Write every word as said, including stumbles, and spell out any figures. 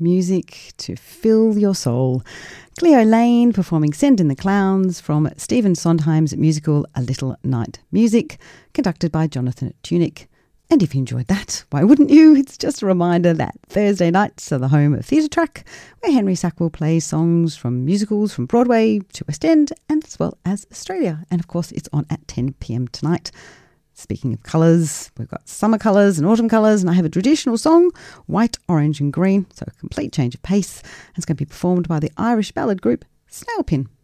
music to fill your soul. Cleo Lane performing Send in the Clowns from Stephen Sondheim's musical A Little Night Music, conducted by Jonathan Tunick. And if you enjoyed that, why wouldn't you? It's just a reminder that Thursday nights are the home of Theatre Track, where Henry Sackwell plays songs from musicals from Broadway to West End, and as well as Australia. And of course, it's on at ten p.m. tonight. Speaking of colours, we've got summer colours and autumn colours, and I have a traditional song, White, Orange and Green, so a complete change of pace. And it's going to be performed by the Irish ballad group Snailpin.